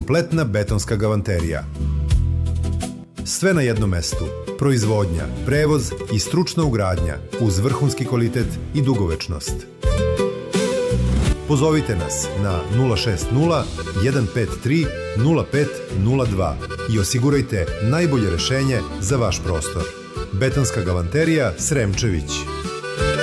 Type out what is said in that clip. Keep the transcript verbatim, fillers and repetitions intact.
kompletna betonska galanterija. Sve na jednom mestu. Proizvodnja, prevoz i stručna ugradnja uz vrhunski kvalitet i dugovečnost. Pozovite nas na nula šest nula, jedan pet tri, nula pet nula dva i osigurajte najbolje rešenje za vaš prostor. Betonska galanterija Sremčević.